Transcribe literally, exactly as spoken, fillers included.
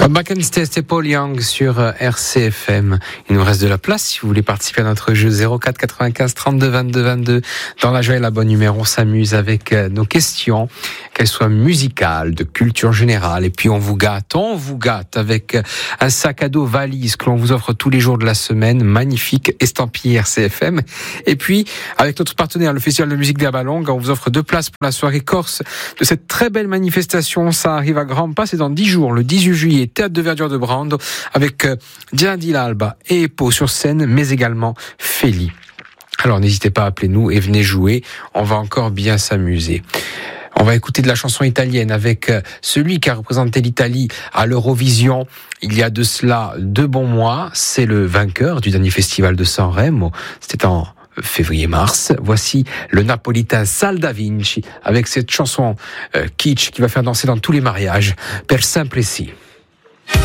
Come back and stay, c'était Paul Young sur R C F M. Il nous reste de la place si vous voulez participer à notre jeu zéro quatre quatre-vingt-quinze trente-deux vingt-deux vingt-deux. Dans la joie et la bonne humeur, on s'amuse avec nos questions, qu'elles soient musicales, de culture générale. Et puis on vous gâte, on vous gâte avec un sac à dos valise que l'on vous offre tous les jours de la semaine. Magnifique, estampillé R C F M. Et puis, avec notre partenaire, le Festival de musique d'Herbalongue, on vous offre deux places pour la soirée corse de cette très belle manifestation. Ça arrive à grands pas, c'est dans dix jours, le dix-huit juillet. Théâtre de verdure de Brando avec euh, Diana Di Lalba et Epo sur scène, mais également Feli. Alors n'hésitez pas à appeler nous et venez jouer, on va encore bien s'amuser. On va écouter de la chanson italienne avec euh, celui qui a représenté l'Italie à l'Eurovision il y a de cela deux bons mois. C'est le vainqueur du dernier festival de Sanremo. C'était en février-mars. Voici le napolitain Sal Da Vinci avec cette chanson euh, kitsch qui va faire danser dans tous les mariages, Per Sempre Sì.